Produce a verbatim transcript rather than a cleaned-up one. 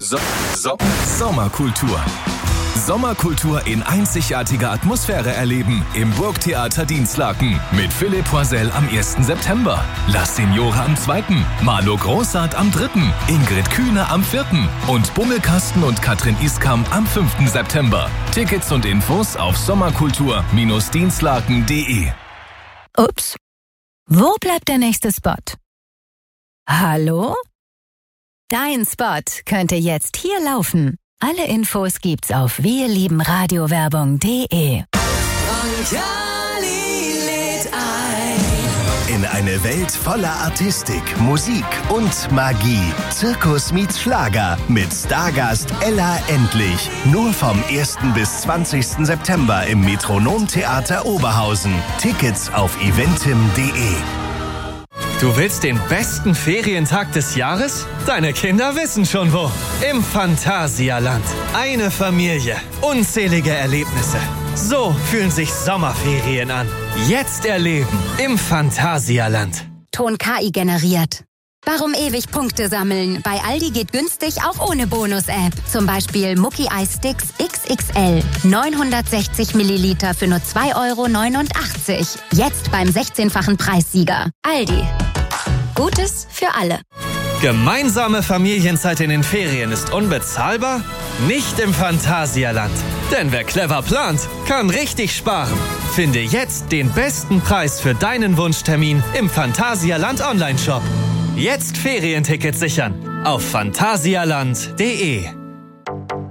So, so, Sommerkultur. Sommerkultur in einzigartiger Atmosphäre erleben im Burgtheater Dinslaken mit Philipp Poisel am ersten September, La Signora am zweiten, Marlo Großart am dritten, Ingrid Kühne am vierten und Bummelkasten und Katrin Iskam am fünften September. Tickets und Infos auf sommerkultur Bindestrich dinslaken punkt de. Ups. Wo bleibt der nächste Spot? Hallo? Dein Spot könnte jetzt hier laufen. Alle Infos gibt's auf wirliebenradiowerbung punkt de. In eine Welt voller Artistik, Musik und Magie. Zirkus meets Schlager mit Stargast Ella Endlich. Nur vom ersten bis zwanzigsten September im Metronomtheater Oberhausen. Tickets auf eventim punkt de. Du willst den besten Ferientag des Jahres? Deine Kinder wissen schon wo. Im Phantasialand. Eine Familie. Unzählige Erlebnisse. So fühlen sich Sommerferien an. Jetzt erleben im Phantasialand. Ton K I generiert. Warum ewig Punkte sammeln? Bei Aldi geht günstig auch ohne Bonus-App. Zum Beispiel Mucki Eis Sticks X X L. neunhundertsechzig Milliliter für nur zwei Euro neunundachtzig. Jetzt beim sechzehnfachen Preissieger. Aldi. Gutes für alle. Gemeinsame Familienzeit in den Ferien ist unbezahlbar? Nicht im Phantasialand. Denn wer clever plant, kann richtig sparen. Finde jetzt den besten Preis für deinen Wunschtermin im Phantasialand Online-Shop. Jetzt Ferientickets sichern auf phantasialand punkt de.